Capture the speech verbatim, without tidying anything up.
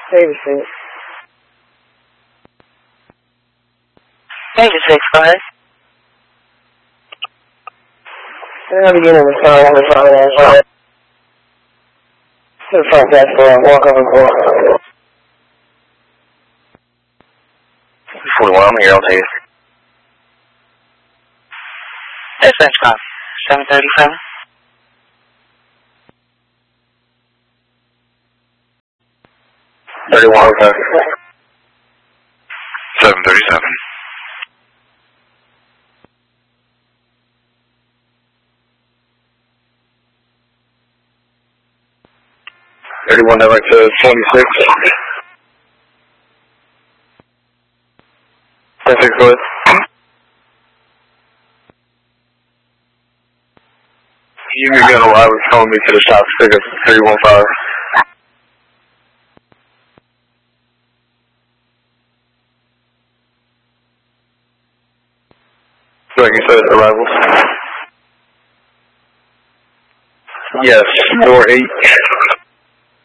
Navy six. Navy six, go ahead. I'm beginning to respond on the phone as well. To the front desk for a walk over board. forty-one, I'm here, I'll take it. Dispatch call, seven thirty-seven. thirty-one, okay. seven thirty-seven. thirty-one, I'd like to twenty-six. twenty-six, go ahead. You can get a live and phone me to the top stick of three one five. Like you said, arrivals. Yes, door eight.